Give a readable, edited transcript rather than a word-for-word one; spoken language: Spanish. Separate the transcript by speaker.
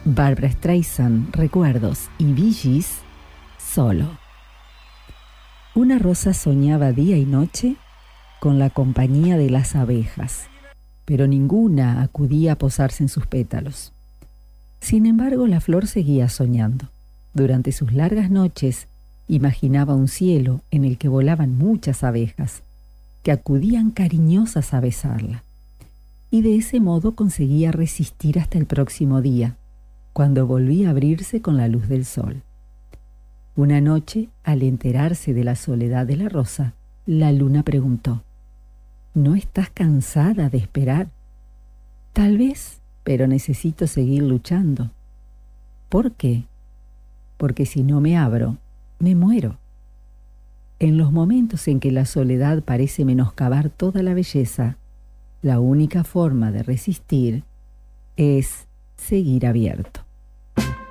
Speaker 1: Barbra Streisand, Recuerdos y Bee Gees, Solo. Una rosa soñaba día y noche con la compañía de las abejas, pero ninguna acudía a posarse en sus pétalos. Sin embargo, la flor seguía soñando. Durante sus largas noches, imaginaba un cielo en el que volaban muchas abejas, que acudían cariñosas a besarla. Y de ese modo conseguía resistir hasta el próximo día, cuando volvía a abrirse con la luz del sol. Una noche, al enterarse de la soledad de la rosa, la luna preguntó: ¿No estás cansada de esperar? Tal vez, pero necesito seguir luchando. ¿Por qué? Porque si no me abro, me muero. En los momentos en que la soledad parece menoscabar toda la belleza, la única forma de resistir es seguir abierto.